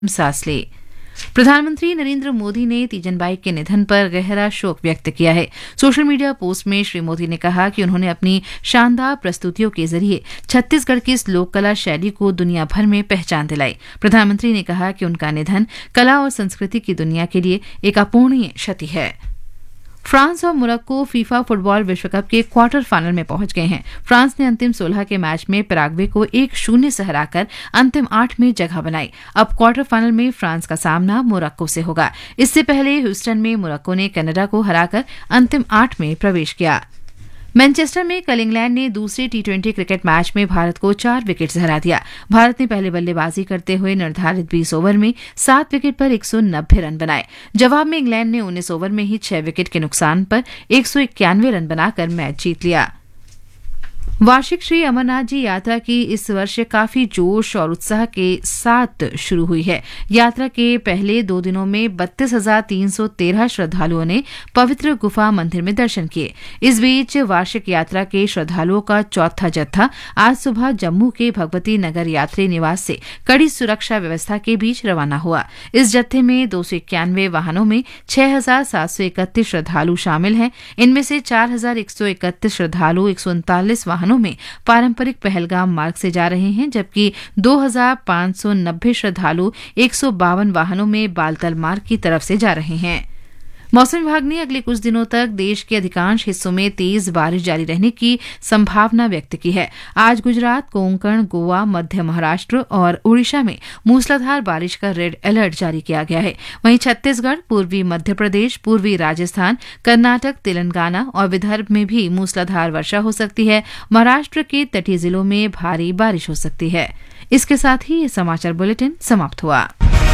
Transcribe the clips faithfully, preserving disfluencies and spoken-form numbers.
सांस ले। प्रधानमंत्री नरेंद्र मोदी ने तीजनबाई के निधन पर गहरा शोक व्यक्त किया है। सोशल मीडिया पोस्ट में श्री मोदी ने कहा कि उन्होंने अपनी शानदार प्रस्तुतियों के जरिए छत्तीसगढ़ की इस लोक कला शैली को दुनिया भर में पहचान दिलाई। प्रधानमंत्री ने कहा कि उनका निधन कला और संस्कृति की दुनिया के लिए एक अपूरणीय क्षति है। फ्रांस और मोरक्को फीफा फुटबॉल विश्व कप के क्वार्टर फाइनल में पहुंच गए हैं। फ्रांस ने अंतिम सोलह के मैच में पैराग्वे को एक शून्य से हराकर अंतिम आठ में जगह बनाई। अब क्वार्टर फाइनल में फ्रांस का सामना मोरक्को से होगा। इससे पहले ह्यूस्टन में मोरक्को ने कनाडा को हराकर अंतिम आठ में प्रवेश किया। मैनचेस्टर में कल इंग्लैंड ने दूसरे टी ट्वेंटी क्रिकेट मैच में भारत को चार विकेट से हरा दिया। भारत ने पहले बल्लेबाजी करते हुए निर्धारित बीस ओवर में सात विकेट पर एक सौ नब्बे रन बनाए। जवाब में इंग्लैंड ने उन्नीस ओवर में ही छह विकेट के नुकसान पर एक सौ इक्यानवे रन बनाकर मैच जीत लिया। वार्षिक श्री अमरनाथ जी यात्रा की इस वर्ष काफी जोश और उत्साह के साथ शुरू हुई है। यात्रा के पहले दो दिनों में बत्तीस हजार तीन सौ तेरह श्रद्धालुओं ने पवित्र गुफा मंदिर में दर्शन किए। इस बीच वार्षिक यात्रा के श्रद्धालुओं का चौथा जत्था आज सुबह जम्मू के भगवती नगर यात्री निवास से कड़ी सुरक्षा व्यवस्था के बीच रवाना हुआ। इस जत्थे में दो सौ इक्यानवे वाहनों में छह हजार सात सौ इकतीस श्रद्धालु शामिल हैं। इनमें से चार हजार एक सौ इकतीस श्रद्धालु एक सौ उनतालीस वाहनों में पारंपरिक पहलगाम मार्ग से जा रहे हैं, जबकि दो हजार पांच सौ नब्बे श्रद्धालु एक सौ बावन वाहनों में बालतल मार्ग की तरफ से जा रहे हैं। मौसम विभाग ने अगले कुछ दिनों तक देश के अधिकांश हिस्सों में तेज बारिश जारी रहने की संभावना व्यक्त की है। आज गुजरात, कोंकण, गोवा, मध्य महाराष्ट्र और ओडिशा में मूसलाधार बारिश का रेड अलर्ट जारी किया गया है। वहीं छत्तीसगढ़, पूर्वी मध्य प्रदेश, पूर्वी राजस्थान, कर्नाटक, तेलंगाना और विदर्भ में भी मूसलाधार वर्षा हो सकती है। महाराष्ट्र के तटीय जिलों में भारी बारिश हो सकती है। इसके साथ ही ये समाचार बुलेटिन समाप्त हुआ।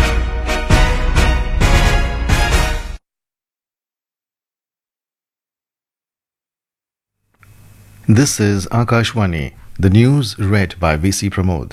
This is Akashwani, the news read by V C Pramod.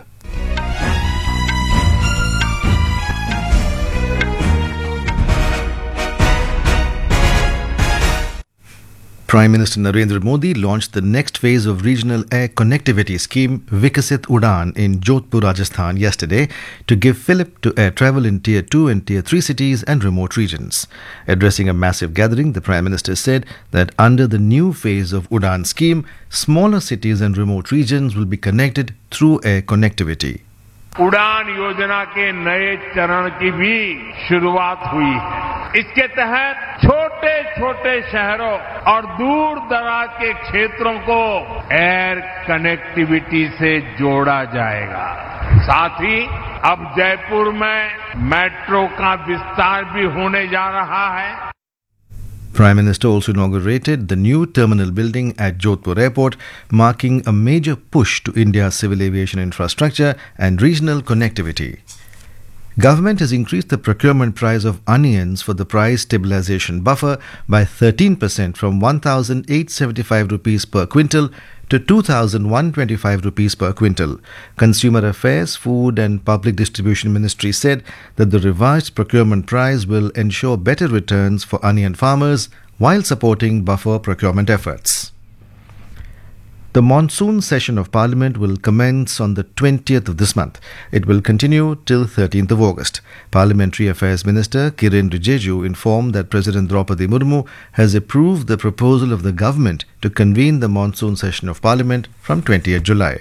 Prime Minister Narendra Modi launched the next phase of regional air connectivity scheme Vikasit Udan in Jodhpur, Rajasthan yesterday to give fillip to air travel in Tier two and Tier three cities and remote regions. Addressing a massive gathering, the Prime Minister said that under the new phase of Udan scheme, smaller cities and remote regions will be connected through air connectivity. उड़ान योजना के नए चरण की भी शुरुआत हुई है। इसके तहत छोटे छोटे शहरों और दूर दराज के क्षेत्रों को एयर कनेक्टिविटी से जोड़ा जाएगा। साथ ही अब जयपुर में मेट्रो का विस्तार भी होने जा रहा है। Prime Minister also inaugurated the new terminal building at Jodhpur Airport, marking a major push to India's civil aviation infrastructure and regional connectivity. Government has increased the procurement price of onions for the price stabilization buffer by thirteen percent from one thousand eight hundred seventy-five rupees per quintal to two thousand one hundred twenty-five rupees per quintal. Consumer Affairs, Food and Public Distribution Ministry said that the revised procurement price will ensure better returns for onion farmers while supporting buffer procurement efforts. The monsoon session of Parliament will commence on the twentieth of this month. It will continue till thirteenth of August. Parliamentary Affairs Minister Kiren Rijiju informed that President Draupadi Murmu has approved the proposal of the government to convene the monsoon session of Parliament from twentieth July.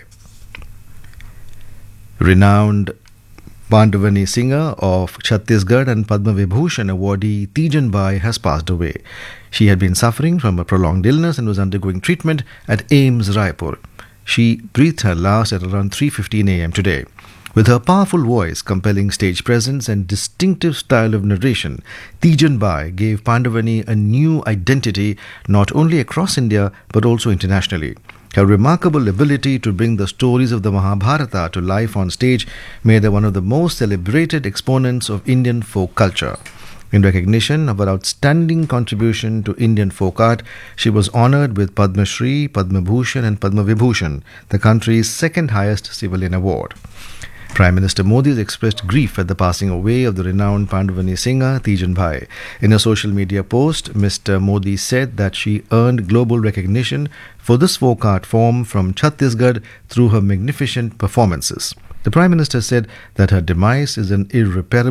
Renowned Pandavani singer of Chhattisgarh and Padma Vibhushan awardee Tijanbai has passed away. She had been suffering from a prolonged illness and was undergoing treatment at AIIMS Raipur. She breathed her last at around three fifteen a m today. With her powerful voice, compelling stage presence and distinctive style of narration, Tijanbai gave Pandavani a new identity not only across India but also internationally. Her remarkable ability to bring the stories of the Mahabharata to life on stage made her one of the most celebrated exponents of Indian folk culture. In recognition of her outstanding contribution to Indian folk art, she was honoured with Padma Shri, Padma Bhushan and Padma Vibhushan, the country's second highest civilian award. Prime Minister Modi has expressed grief at the passing away of the renowned Pandavani singer Tijan Bhai. In a social media post, Mister Modi said that she earned global recognition for this folk art form from Chhattisgarh through her magnificent performances. The Prime Minister said that her demise is an irreparable